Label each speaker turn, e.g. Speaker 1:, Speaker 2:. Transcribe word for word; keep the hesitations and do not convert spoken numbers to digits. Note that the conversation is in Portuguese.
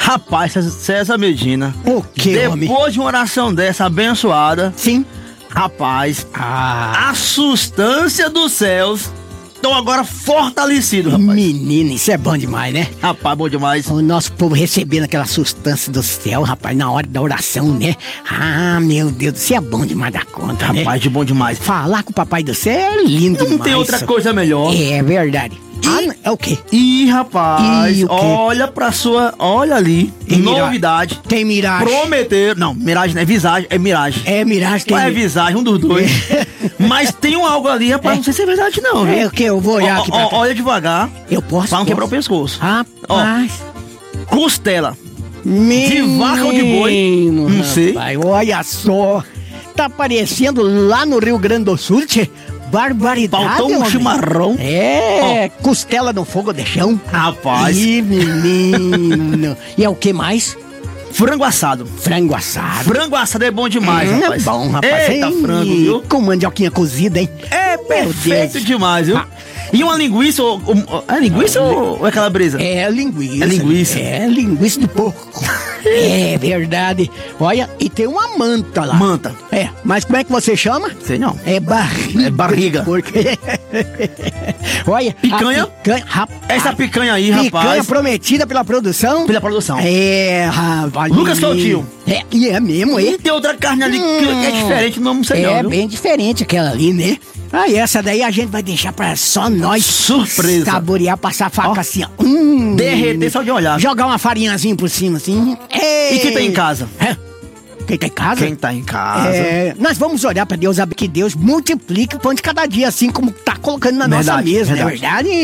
Speaker 1: Rapaz, César Medina.
Speaker 2: O que, homem?
Speaker 1: Depois de uma oração dessa abençoada,
Speaker 2: Sim.
Speaker 1: rapaz,
Speaker 2: Ah,
Speaker 1: a sustância dos céus estão agora fortalecidos, rapaz.
Speaker 2: menino, isso é bom demais, né?
Speaker 1: Rapaz, bom demais.
Speaker 2: O nosso povo recebendo aquela sustância do céu, rapaz, na hora da oração, né? Ah, meu Deus, isso é bom demais da conta, né?
Speaker 1: Rapaz, de bom demais.
Speaker 2: Falar com o papai do céu é lindo
Speaker 1: Não
Speaker 2: demais.
Speaker 1: tem outra coisa melhor.
Speaker 2: É verdade. Ah, não- é o quê?
Speaker 1: Ih, rapaz,
Speaker 2: Ih, o quê?
Speaker 1: olha pra sua... Olha ali,
Speaker 2: Tem mira-
Speaker 1: novidade.
Speaker 2: Tem miragem.
Speaker 1: Prometer... Não, miragem não é visagem, é miragem.
Speaker 2: É miragem, tem
Speaker 1: Ou é
Speaker 2: mi-
Speaker 1: visagem, um dos dois. Mas tem um algo ali, rapaz,
Speaker 2: É.
Speaker 1: não sei se é verdade não, viu?
Speaker 2: É o quê? Eu vou olhar
Speaker 1: Ó,
Speaker 2: aqui
Speaker 1: ó,
Speaker 2: pra cá.
Speaker 1: olha devagar,
Speaker 2: Eu posso?
Speaker 1: pra não quebrar o
Speaker 2: posso?
Speaker 1: pescoço.
Speaker 2: Rapaz.
Speaker 1: Costela.
Speaker 2: Menino,
Speaker 1: vaca ou de boi? Não sei.
Speaker 2: rapaz, olha só. Tá parecendo lá no Rio Grande do Sul, tchê. Barbaridade,
Speaker 1: Faltou um
Speaker 2: homem.
Speaker 1: chimarrão.
Speaker 2: É, costela no fogo de chão.
Speaker 1: Rapaz,
Speaker 2: Ih, menino. E é o que mais?
Speaker 1: frango assado.
Speaker 2: Frango assado.
Speaker 1: Frango assado é bom demais,
Speaker 2: Hum,
Speaker 1: rapaz.
Speaker 2: É bom, rapaz.
Speaker 1: Eita,
Speaker 2: Ei,
Speaker 1: frango, viu?
Speaker 2: Com mandioquinha cozida, hein?
Speaker 1: É perfeito
Speaker 2: Deus.
Speaker 1: demais, viu?
Speaker 2: Ah.
Speaker 1: E uma linguiça, ou- ou- é linguiça ou é calabresa?
Speaker 2: É linguiça.
Speaker 1: É linguiça.
Speaker 2: É linguiça de porco. É verdade. Olha, e tem uma manta lá.
Speaker 1: Manta.
Speaker 2: É, mas como é que você chama?
Speaker 1: Sei não.
Speaker 2: É barriga.
Speaker 1: É barriga.
Speaker 2: de porco. Olha,
Speaker 1: Picanha?
Speaker 2: a picanha, rapaz.
Speaker 1: Essa picanha aí,
Speaker 2: Picanha
Speaker 1: rapaz.
Speaker 2: prometida pela produção.
Speaker 1: Pela produção.
Speaker 2: É, rapaz.
Speaker 1: Lucas Coutinho.
Speaker 2: É, e é mesmo,
Speaker 1: E
Speaker 2: é?
Speaker 1: tem outra carne ali que
Speaker 2: Hum.
Speaker 1: é diferente, não sei não,
Speaker 2: É
Speaker 1: viu?
Speaker 2: bem diferente aquela ali, né? Aí essa daí a gente vai deixar pra só nós
Speaker 1: Surpresa.
Speaker 2: saborear, passar a faca
Speaker 1: Ó.
Speaker 2: assim, ó. Hum,
Speaker 1: Derreter só de olhar.
Speaker 2: Jogar uma farinhazinha por cima, assim.
Speaker 1: E quem tá em casa?
Speaker 2: É. Quem tá em casa?
Speaker 1: Quem tá em casa?
Speaker 2: É, nós vamos orar pra Deus, que Deus multiplique o pão de cada dia, assim como tá colocando na nossa
Speaker 1: Verdade,
Speaker 2: mesa, não é
Speaker 1: verdade.
Speaker 2: verdade?